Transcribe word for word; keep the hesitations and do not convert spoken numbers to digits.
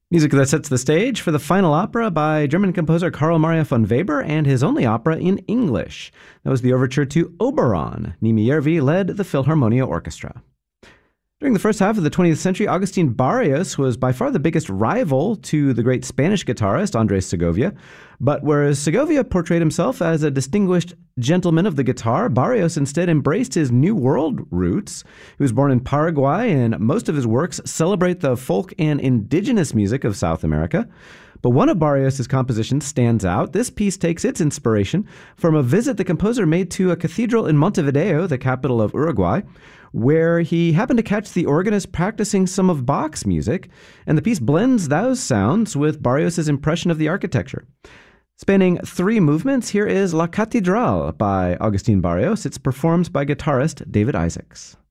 Music that sets the stage for the final opera by German composer Carl Maria von Weber and his only opera in English. That was the overture to Oberon. Nimi Järvi led the Philharmonia Orchestra. During the first half of the twentieth century, Agustin Barrios was by far the biggest rival to the great Spanish guitarist Andres Segovia. But whereas Segovia portrayed himself as a distinguished gentleman of the guitar, Barrios instead embraced his New World roots. He was born in Paraguay, and most of his works celebrate the folk and indigenous music of South America. But one of Barrios' compositions stands out. This piece takes its inspiration from a visit the composer made to a cathedral in Montevideo, the capital of Uruguay, where he happened to catch the organist practicing some of Bach's music, and the piece blends those sounds with Barrios' impression of the architecture. Spanning three movements, here is La Catedral by Agustin Barrios. It's performed by guitarist David Isaacs.